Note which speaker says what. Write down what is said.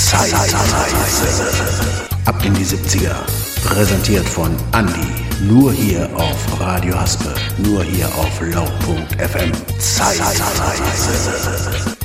Speaker 1: Zeitreise. Ab in die 70er. Präsentiert von Andi. Nur hier auf Radio Haspe. Nur hier auf Laut.fm. Zeitreise.